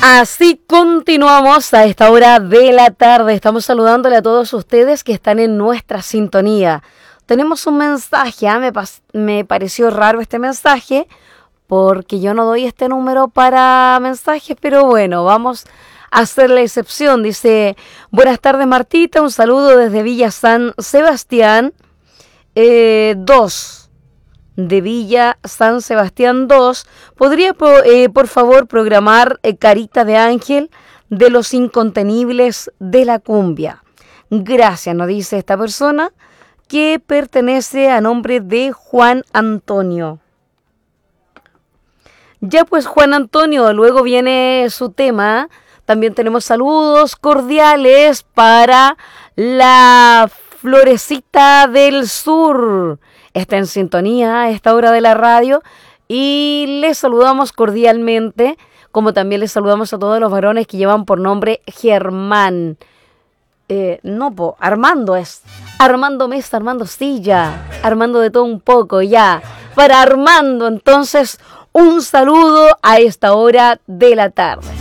Así continuamos a esta hora de la tarde. Estamos saludándole a todos ustedes que están en nuestra sintonía. Tenemos un mensaje, me pareció raro este mensaje, porque yo no doy este número para mensajes, pero bueno, vamos a hacer la excepción. Dice, buenas tardes Martita, un saludo desde Villa San Sebastián 2. De Villa San Sebastián 2, ¿podría por favor programar Carita de Ángel de los Incontenibles de la Cumbia? Gracias, nos dice esta persona que pertenece a nombre de Juan Antonio. Ya pues Juan Antonio, luego viene su tema. También tenemos saludos cordiales para la Florecita del Sur. Está en sintonía a esta hora de la radio y les saludamos cordialmente, como también les saludamos a todos los varones que llevan por nombre Germán. Armando es. Armando Mesa, Armando Silla, Armando de todo un poco ya. Para Armando, entonces, un saludo a esta hora de la tarde.